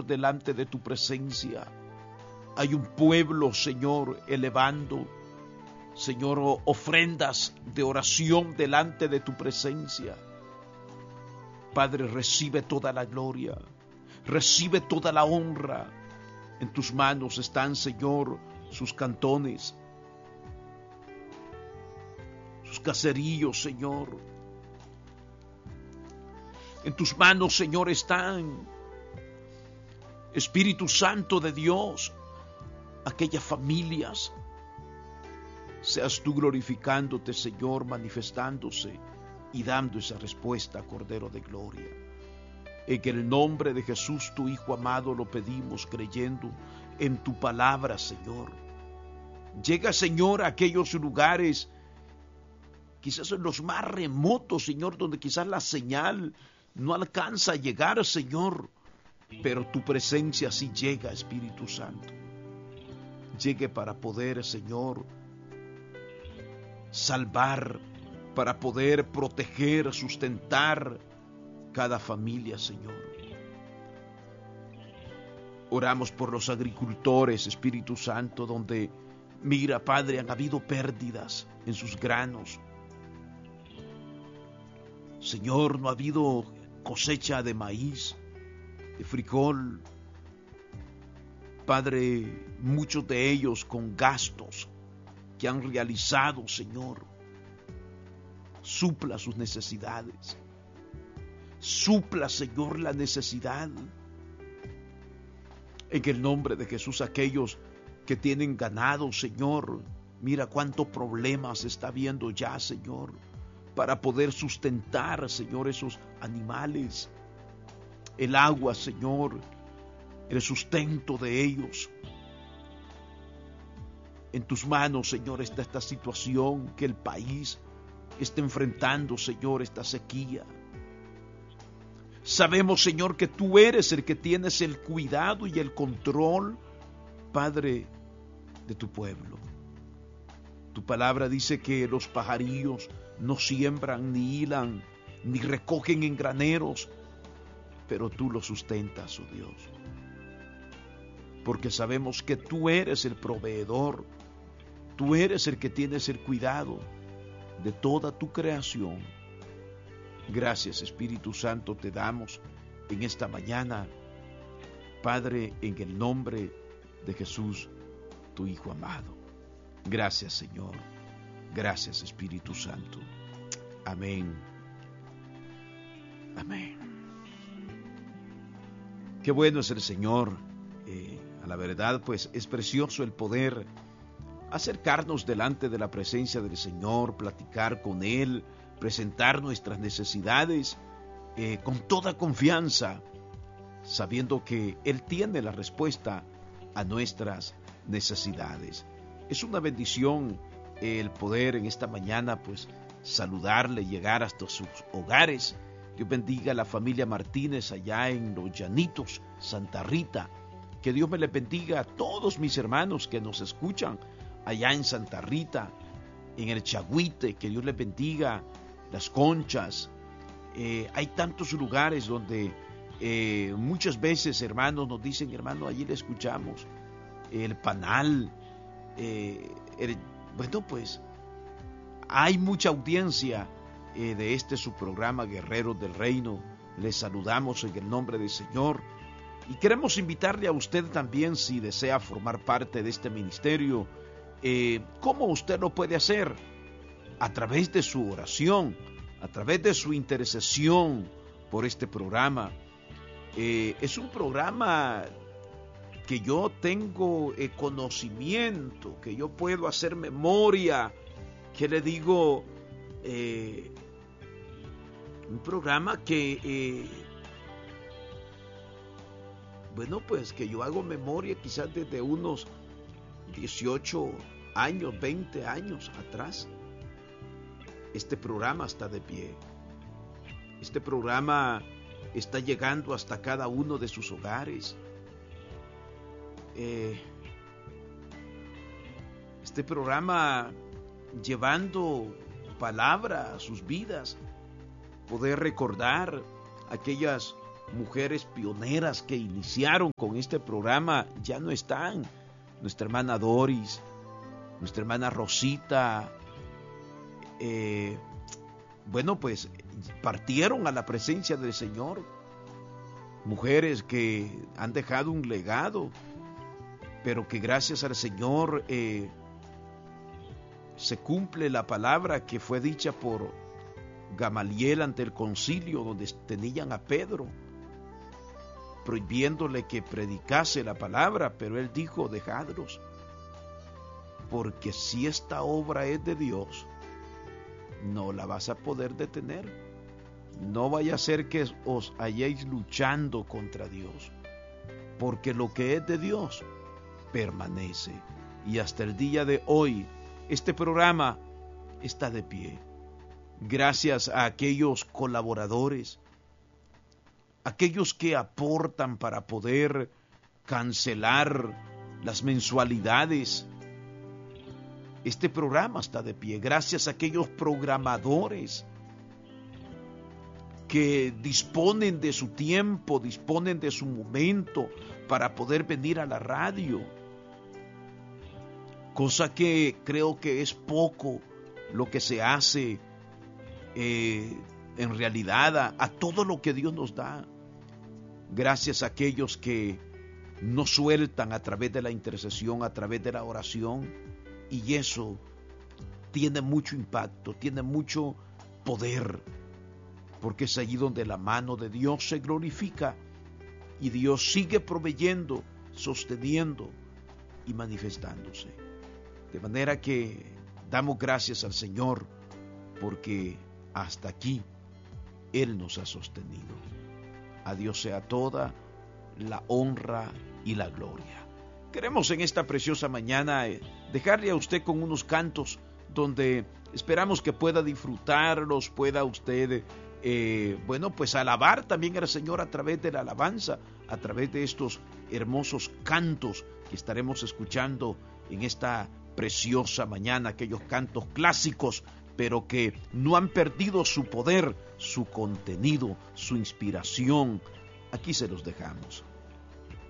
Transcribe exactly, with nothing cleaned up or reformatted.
delante de tu presencia. Hay un pueblo, Señor, elevando, Señor, ofrendas de oración delante de tu presencia. Padre, recibe toda la gloria, recibe toda la honra. En tus manos están, Señor, sus cantones, sus caseríos, Señor. En tus manos, Señor, están, Espíritu Santo de Dios, aquellas familias. Seas tú glorificándote, Señor, manifestándose y dando esa respuesta, Cordero de Gloria. En el nombre de Jesús, tu Hijo amado, lo pedimos creyendo en tu palabra, Señor. Llega, Señor, a aquellos lugares, quizás en los más remotos, Señor, donde quizás la señal no alcanza a llegar, Señor, pero tu presencia sí llega, Espíritu Santo. Llegue para poder, Señor, salvar, para poder proteger, sustentar cada familia, Señor. Oramos por los agricultores, Espíritu Santo, donde, mira, Padre, han habido pérdidas en sus granos. Señor, no ha habido cosecha de maíz, de frijol. Padre, muchos de ellos con gastos que han realizado, Señor. Supla sus necesidades. Supla, Señor, la necesidad. En el nombre de Jesús, aquellos que tienen ganado, Señor, mira cuántos problemas está viendo ya, Señor, para poder sustentar, Señor, esos animales. El agua, Señor, el sustento de ellos. En tus manos, Señor, está esta situación que el país está enfrentando, Señor, esta sequía. Sabemos, Señor, que tú eres el que tienes el cuidado y el control, Padre, de tu pueblo. Tu palabra dice que los pajarillos no siembran, ni hilan, ni recogen en graneros, pero tú los sustentas, oh Dios. Porque sabemos que tú eres el proveedor, tú eres el que tienes el cuidado de toda tu creación. Gracias, Espíritu Santo, te damos en esta mañana, Padre, en el nombre de Jesús, tu Hijo amado. Gracias, Señor. Gracias, Espíritu Santo. Amén. Amén. Qué bueno es el Señor. Eh, a la verdad, pues es precioso el poder acercarnos delante de la presencia del Señor, platicar con Él, presentar nuestras necesidades eh, con toda confianza, sabiendo que Él tiene la respuesta a nuestras necesidades. Es una bendición eh, el poder en esta mañana pues saludarle, llegar hasta sus hogares. Dios bendiga a la familia Martínez allá en Los Llanitos, Santa Rita. Que Dios me le bendiga a todos mis hermanos que nos escuchan allá en Santa Rita, en el Chagüite. Que Dios les bendiga. Las Conchas. Eh, hay tantos lugares donde eh, muchas veces, hermanos, nos dicen, hermano, allí le escuchamos. El Panal. Eh, el, bueno, pues hay mucha audiencia eh, de este su programa Guerreros del Reino. Les saludamos en el nombre del Señor y queremos invitarle a usted también, si desea formar parte de este ministerio. Eh, ¿Cómo usted lo puede hacer? A través de su oración, a través de su intercesión por este programa. Eh, es un programa que yo tengo eh, conocimiento, que yo puedo hacer memoria, que le digo, eh, un programa que, eh, bueno, pues que yo hago memoria quizás desde unos dieciocho años, veinte años atrás. Este programa está de pie. Este programa está llegando hasta cada uno de sus hogares. Eh, este programa llevando palabra a sus vidas, poder recordar aquellas mujeres pioneras que iniciaron con este programa ya no están. Nuestra hermana Doris, nuestra hermana Rosita, eh, bueno, pues partieron a la presencia del Señor. Mujeres que han dejado un legado, pero que gracias al Señor eh, se cumple la palabra que fue dicha por Gamaliel ante el concilio, donde tenían a Pedro, prohibiéndole que predicase la palabra, pero él dijo: dejadlos, porque si esta obra es de Dios, no la vas a poder detener. No vaya a ser que os halléis luchando contra Dios, porque lo que es de Dios permanece. Y hasta el día de hoy, este programa está de pie. Gracias a aquellos colaboradores, aquellos que aportan para poder cancelar las mensualidades. Este programa está de pie. Gracias a aquellos programadores que disponen de su tiempo, disponen de su momento para poder venir a la radio. Cosa que creo que es poco lo que se hace eh, en realidad a, a todo lo que Dios nos da. Gracias a aquellos que nos sueltan a través de la intercesión, a través de la oración, y eso tiene mucho impacto, tiene mucho poder, porque es allí donde la mano de Dios se glorifica y Dios sigue proveyendo, sosteniendo y manifestándose. De manera que damos gracias al Señor, porque hasta aquí Él nos ha sostenido. A Dios sea toda la honra y la gloria. Queremos en esta preciosa mañana dejarle a usted con unos cantos donde esperamos que pueda disfrutarlos, pueda usted, eh, bueno, pues alabar también al Señor a través de la alabanza, a través de estos hermosos cantos que estaremos escuchando en esta preciosa mañana, aquellos cantos clásicos, pero que no han perdido su poder, su contenido, su inspiración. Aquí se los dejamos.